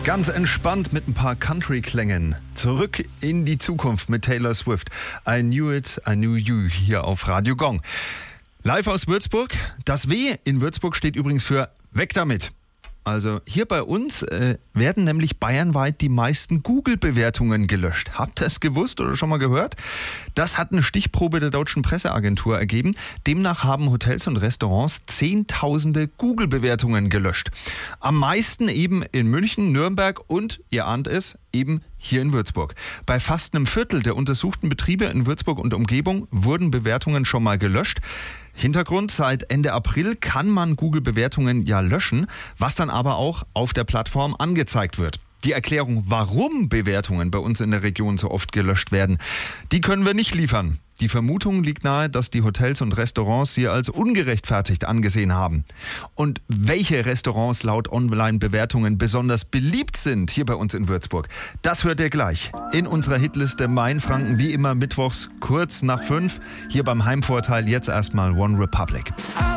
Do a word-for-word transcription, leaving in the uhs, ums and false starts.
Ganz entspannt mit ein paar Country-Klängen. Zurück in die Zukunft mit Taylor Swift. I knew it, I knew you hier auf Radio Gong. Live aus Würzburg. Das W in Würzburg steht übrigens für Weg damit. Also hier bei uns äh, werden nämlich bayernweit die meisten Google-Bewertungen gelöscht. Habt ihr es gewusst oder schon mal gehört? Das hat eine Stichprobe der Deutschen Presseagentur ergeben. Demnach haben Hotels und Restaurants Zehntausende Google-Bewertungen gelöscht. Am meisten eben in München, Nürnberg und, ihr ahnt es, eben hier in Würzburg. Bei fast einem Viertel der untersuchten Betriebe in Würzburg und Umgebung wurden Bewertungen schon mal gelöscht. Hintergrund: Seit Ende April kann man Google-Bewertungen ja löschen, was dann aber auch auf der Plattform angezeigt wird. Die Erklärung, warum Bewertungen bei uns in der Region so oft gelöscht werden, die können wir nicht liefern. Die Vermutung liegt nahe, dass die Hotels und Restaurants sie als ungerechtfertigt angesehen haben. Und welche Restaurants laut Online-Bewertungen besonders beliebt sind hier bei uns in Würzburg, das hört ihr gleich in unserer Hitliste Mainfranken, wie immer mittwochs kurz nach fünf. Hier beim Heimvorteil jetzt erstmal One Republic.